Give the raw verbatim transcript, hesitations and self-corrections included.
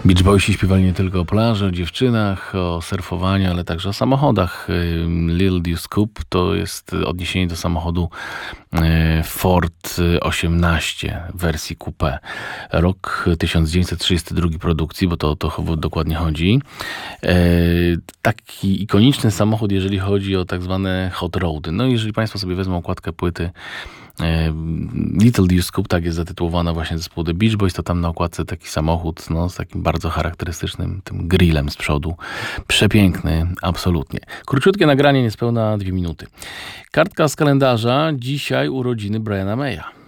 Beach Boysi śpiewali nie tylko o plaży, o dziewczynach, o surfowaniu, ale także o samochodach. Lil Deuce Coupe to jest odniesienie do samochodu Ford osiemnaście w wersji coupé. Rok tysiąc dziewięćset trzydziesty drugi produkcji, bo to o to dokładnie chodzi. Taki ikoniczny samochód, jeżeli chodzi o tak zwane hot roady. No jeżeli Państwo sobie wezmą okładkę płyty Little Deuce Coupe, tak jest zatytułowana właśnie zespołu The Beach Boys, to tam na okładce taki samochód no, z takim bardzo charakterystycznym tym grillem z przodu. Przepiękny, absolutnie. Króciutkie nagranie, niespełna dwie minuty. Kartka z kalendarza, dzisiaj urodziny Briana Maya.